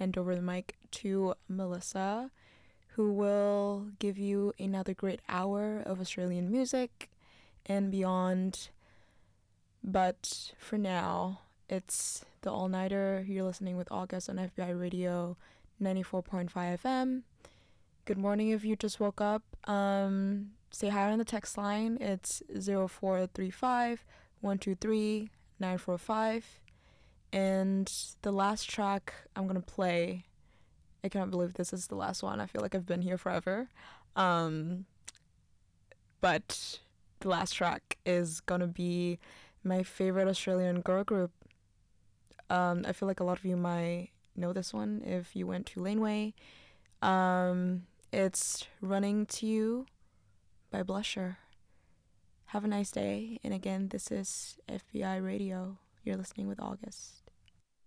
hand over the mic to Melissa, who will give you another great hour of Australian music and beyond. But for now, it's the all-nighter. You're listening with August on FBI Radio 94.5 FM. Good morning if you just woke up. Say hi on the text line. It's 0435 123 945. And the last track I'm going to play, I cannot believe this is the last one. I feel like I've been here forever. But the last track is going to be my favorite Australian girl group. I feel like a lot of you might know this one if you went to Laneway. It's Running to You by Blusher. Have a nice day. And again, this is FBI Radio. You're listening with August.